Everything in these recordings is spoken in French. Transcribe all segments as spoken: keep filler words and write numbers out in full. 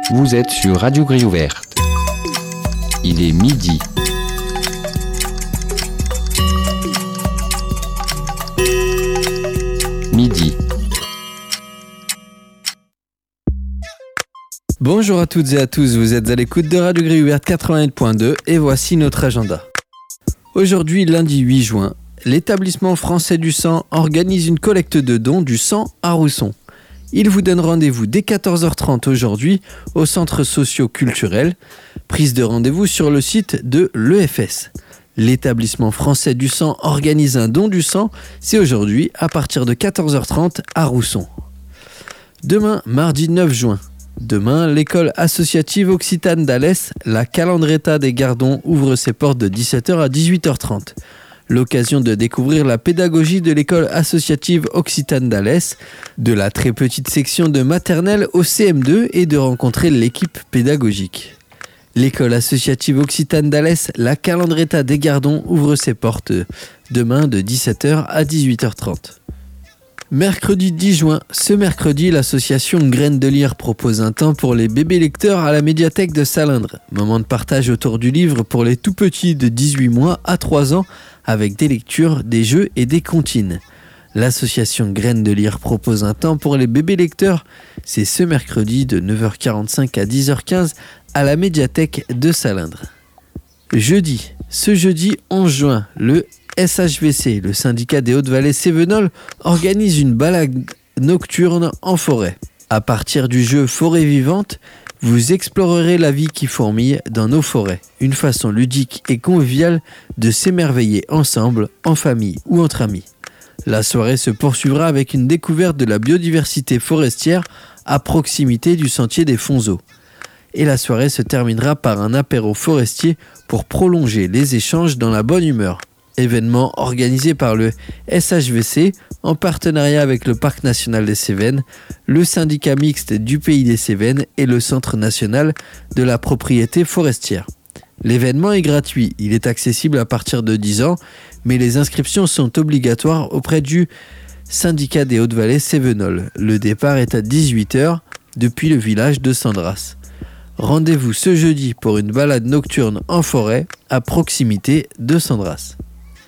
Vous êtes sur Radio Grille Ouverte. Il est midi. Midi. Bonjour à toutes et à tous, vous êtes à l'écoute de Radio Grille Ouverte quatre-vingt-huit point deux et voici notre agenda. Aujourd'hui, lundi huit juin, l'établissement français du sang organise une collecte de dons du sang à Rousson. Il vous donne rendez-vous dès quatorze heures trente aujourd'hui au centre socio-culturel. Prise de rendez-vous sur le site de l'E F S. L'établissement français du sang organise un don du sang. C'est aujourd'hui à partir de quatorze heures trente à Rousson. Demain, mardi neuf juin. Demain, l'école associative occitane d'Alès, la Calandreta des Gardons, ouvre ses portes de dix-sept heures à dix-huit heures trente. L'occasion de découvrir la pédagogie de l'école associative occitane d'Alès, de la très petite section de maternelle au C M deux et de rencontrer l'équipe pédagogique. L'école associative occitane d'Alès, la Calandreta des Gardons, ouvre ses portes demain de dix-sept heures à dix-huit heures trente. Mercredi dix juin, ce mercredi, l'association Graines de Lire propose un temps pour les bébés lecteurs à la médiathèque de Salindre. Moment de partage autour du livre pour les tout petits de dix-huit mois à trois ans avec des lectures, des jeux et des comptines. L'association Graines de Lire propose un temps pour les bébés lecteurs. C'est ce mercredi de neuf heures quarante-cinq à dix heures quinze à la médiathèque de Salindre. Jeudi, ce jeudi onze juin, le S H V C, le syndicat des Hautes-Vallées Cévenol, organise une balade nocturne en forêt. À partir du jeu Forêt Vivante, vous explorerez la vie qui fourmille dans nos forêts. Une façon ludique et conviviale de s'émerveiller ensemble, en famille ou entre amis. La soirée se poursuivra avec une découverte de la biodiversité forestière à proximité du sentier des Fonzeaux. Et la soirée se terminera par un apéro forestier pour prolonger les échanges dans la bonne humeur. Événement organisé par le S H V C en partenariat avec le Parc national des Cévennes, le syndicat mixte du Pays des Cévennes et le Centre national de la propriété forestière. L'événement est gratuit, il est accessible à partir de dix ans, mais les inscriptions sont obligatoires auprès du syndicat des Hautes-Vallées Cévenol. Le départ est à dix-huit heures depuis le village de Sandras. Rendez-vous ce jeudi pour une balade nocturne en forêt à proximité de Sandras.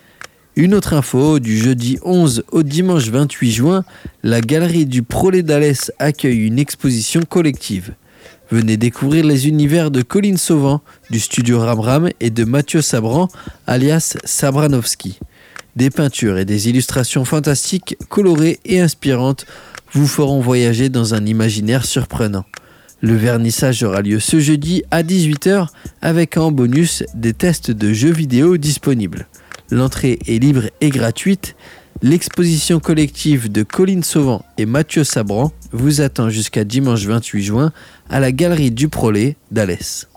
Une autre info, du jeudi onze au dimanche vingt-huit juin, la galerie du Prolet d'Alès accueille une exposition collective. Venez découvrir les univers de Colline Sauvant, du studio Ramram et de Mathieu Sabran, alias Sabranovski. Des peintures et des illustrations fantastiques, colorées et inspirantes vous feront voyager dans un imaginaire surprenant. Le vernissage aura lieu ce jeudi à dix-huit heures avec en bonus des tests de jeux vidéo disponibles. L'entrée est libre et gratuite. L'exposition collective de Colline Sauvant et Mathieu Sabran vous attend jusqu'à dimanche vingt-huit juin à la galerie du Prolet d'Alès.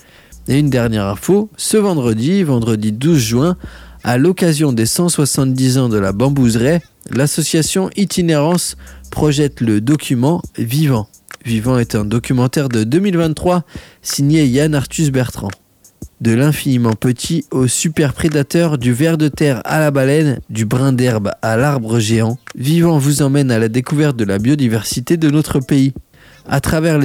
Et une dernière info, ce vendredi, vendredi douze juin, à l'occasion des cent soixante-dix ans de la bambouseraie, l'association Itinérance projette le document Vivant. Vivant est un documentaire de deux mille vingt-trois signé Yann Arthus Bertrand. De l'infiniment petit au super prédateur, du ver de terre à la baleine, du brin d'herbe à l'arbre géant, Vivant vous emmène à la découverte de la biodiversité de notre pays. À travers les